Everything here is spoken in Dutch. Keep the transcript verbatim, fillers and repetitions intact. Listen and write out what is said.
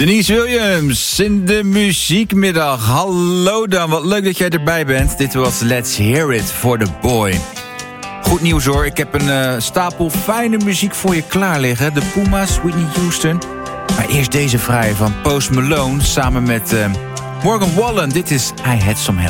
Denise Williams in de muziekmiddag. Hallo dan, wat leuk dat jij erbij bent. Dit was Let's Hear It for the Boy. Goed nieuws hoor, ik heb een uh, stapel fijne muziek voor je klaar liggen. De Puma's, Whitney Houston. Maar eerst deze vrije van Post Malone samen met uh, Morgan Wallen. Dit is I Had Some Help.